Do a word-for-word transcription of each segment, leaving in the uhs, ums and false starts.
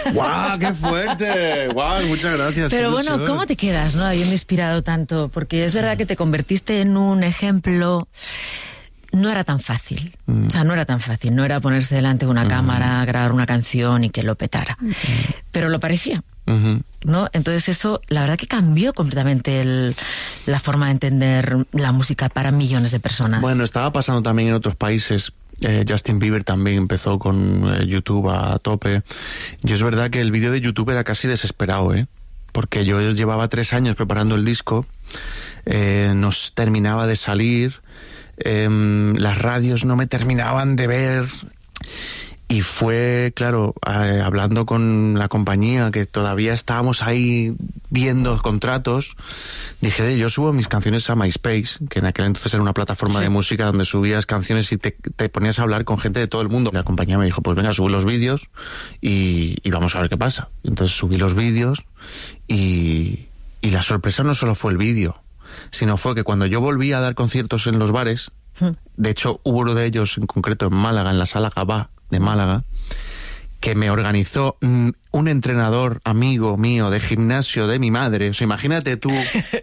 ¡Guau, qué fuerte! ¡Guau, muchas gracias! Pero bueno, ilusión. ¿Cómo te quedas, no, habiendo inspirado tanto? Porque es verdad que te convertiste en un ejemplo. No era tan fácil, mm. o sea, no era tan fácil, no era ponerse delante de una mm. cámara, grabar una canción y que lo petara, mm. pero lo parecía, mm-hmm. ¿no? Entonces eso, la verdad que cambió completamente el, la forma de entender la música para millones de personas. Bueno, estaba pasando también en otros países. Eh, Justin Bieber también empezó con eh, YouTube a tope, y es verdad que el vídeo de YouTube era casi desesperado, ¿eh? Porque yo llevaba tres años preparando el disco, eh, nos terminaba de salir. Eh, las radios no me terminaban de ver y fue, claro, eh, hablando con la compañía, que todavía estábamos ahí viendo contratos, dije, yo subo mis canciones a MySpace, que en aquel entonces era una plataforma sí. de música donde subías canciones y te, te ponías a hablar con gente de todo el mundo. La compañía me dijo, pues venga, sube los vídeos y, y vamos a ver qué pasa. Entonces subí los vídeos y, y la sorpresa no solo fue el vídeo, sino fue que cuando yo volví a dar conciertos en los bares, de hecho hubo uno de ellos en concreto en Málaga, en la Sala Gabá de Málaga, que me organizó un entrenador amigo mío de gimnasio de mi madre. O sea, imagínate tú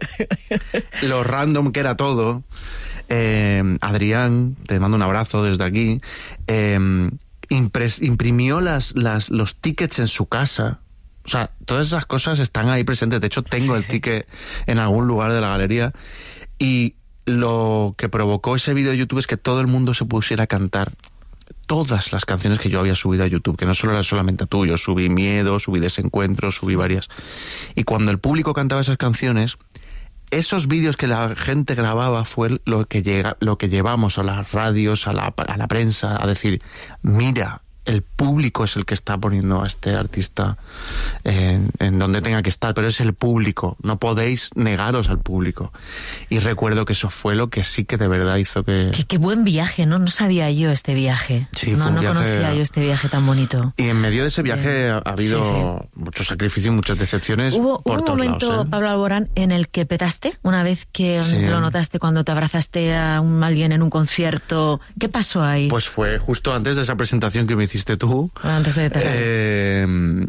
lo random que era todo. Eh, Adrián, te mando un abrazo desde aquí, eh, impres, imprimió las, las, los tickets en su casa. O sea, todas esas cosas están ahí presentes. De hecho, tengo el ticket en algún lugar de la galería. Y lo que provocó ese vídeo de YouTube es que todo el mundo se pusiera a cantar todas las canciones que yo había subido a YouTube, que no solo era solamente tú. Yo subí Miedo, subí Desencuentro, subí varias. Y cuando el público cantaba esas canciones, esos vídeos que la gente grababa fue lo que, llega, lo que llevamos a las radios, a la, a la prensa, a decir, mira, el público es el que está poniendo a este artista en, en donde tenga que estar, pero es el público, no podéis negaros al público. Y recuerdo que eso fue lo que sí que de verdad hizo que... Qué, qué buen viaje, ¿no? No sabía yo este viaje. Sí, no, fue un no viaje... conocía yo este viaje tan bonito. Y en medio de ese viaje ha habido sí, sí. muchos sacrificios, muchas decepciones. Hubo por un todos momento, lados, ¿eh? Pablo Alborán, en el que petaste, una vez que sí. lo notaste cuando te abrazaste a un, alguien en un concierto. ¿Qué pasó ahí? Pues fue justo antes de esa presentación que me hiciste tú. Antes de eh,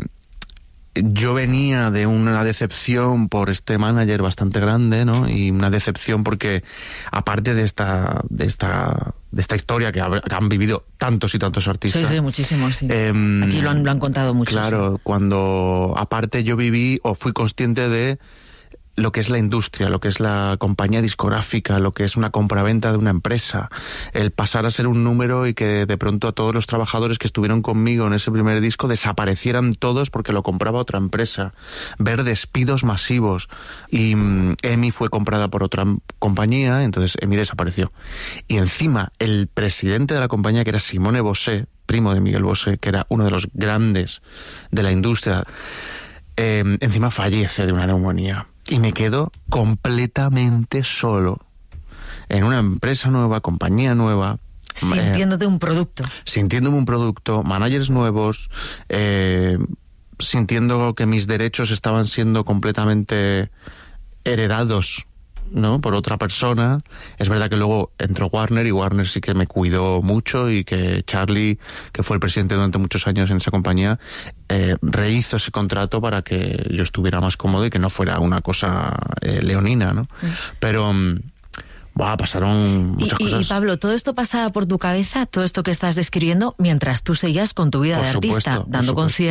yo venía de una decepción por este manager bastante grande, ¿no? Y una decepción porque aparte de esta de esta de esta historia que, ha, que han vivido tantos y tantos artistas. Sí, sí, muchísimos, sí. Eh, Aquí lo han, lo han contado mucho. Claro, sí. Cuando aparte yo viví o fui consciente de lo que es la industria, lo que es la compañía discográfica, lo que es una compraventa de una empresa, el pasar a ser un número y que de pronto a todos los trabajadores que estuvieron conmigo en ese primer disco desaparecieran todos porque lo compraba otra empresa, ver despidos masivos y um, EMI fue comprada por otra compañía, entonces EMI desapareció. Y encima el presidente de la compañía, que era Simone Bosé, primo de Miguel Bosé, que era uno de los grandes de la industria, eh, encima fallece de una neumonía. Y me quedo completamente solo en una empresa nueva, compañía nueva. Sintiéndote eh, un producto. Sintiéndome un producto, managers nuevos, eh, sintiendo que mis derechos estaban siendo completamente heredados, ¿no? Por otra persona. Es verdad que luego entró Warner y Warner sí que me cuidó mucho y que Charlie, que fue el presidente durante muchos años en esa compañía, eh, rehizo ese contrato para que yo estuviera más cómodo y que no fuera una cosa eh, leonina, ¿no? Mm. Pero Buah, pasaron muchas y, cosas. Y Pablo, ¿todo esto pasaba por tu cabeza? ¿Todo esto que estás describiendo mientras tú seguías con tu vida por de supuesto, artista, dando conciertos?